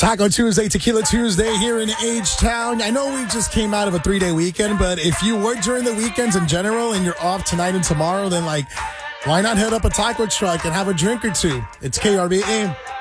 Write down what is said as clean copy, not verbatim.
Taco Tuesday, Tequila Tuesday here in H-Town. I know we just came out of a 3-day weekend, but if you work during the weekends in general and you're off tonight and tomorrow, then why not hit up a taco truck and have a drink or two? It's KRBA.